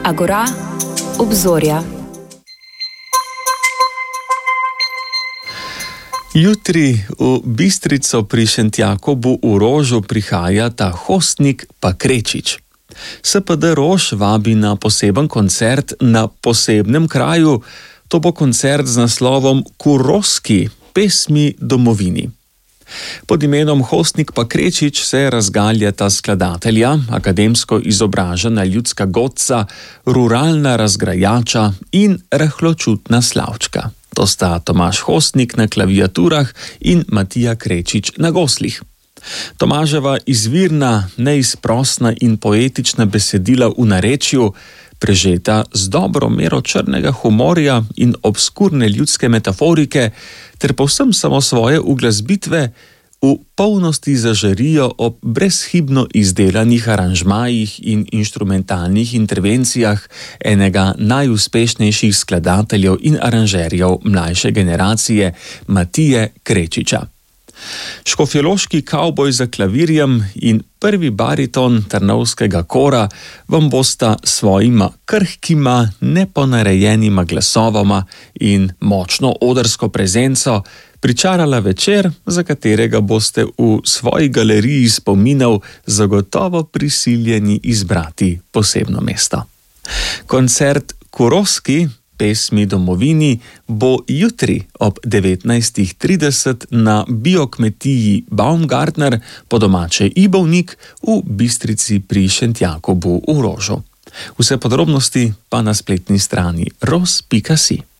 Agora, obzorja. Jutri v Bistrico pri Šentjakobu v Rožu prihaja ta hostnik Pakrečič. SPD Rož vabi na poseben koncert na posebnem kraju. To bo koncert z naslovom Kuroski, pesmi domovini. Pod imenom hostnik Pakrečič se razgaljata skladatelja, akademsko izobražena ljudska godca, ruralna razgrajača in rahločutna slavčka. To sta Tomaž Hostnik na klaviaturah in Matija Krečič na goslih. Tomaževa izvirna, neizprosna in poetična besedila v narečju, prežeta z dobro mero črnega humorja in obskurne ljudske metaforike, ter povsem samosvoje uglasbitve, v polnosti zažarijo ob brezhibno izdelanih aranžmajih in inštrumentalnih intervencijah enega najuspešnejših skladateljev in aranžerjev mlajše generacije, Matije Krečiča. Škofjeloški kavboj za klavirjem in prvi bariton trnovskega kora vam bosta svojima krhkima, neponarejenima glasovoma in močno odrsko prezenco pričarala večer, za katerega boste v svoji galeriji spominov zagotovo prisiljeni izbrati posebno mesto. Koncert Kuroski, pesmi domovini, bo jutri ob 19:30 na biokmetiji Baumgartner, po domače Ibovnik, v Bistrici pri Šentjakobu v Rožu. Vse podrobnosti pa na spletni strani ros.si.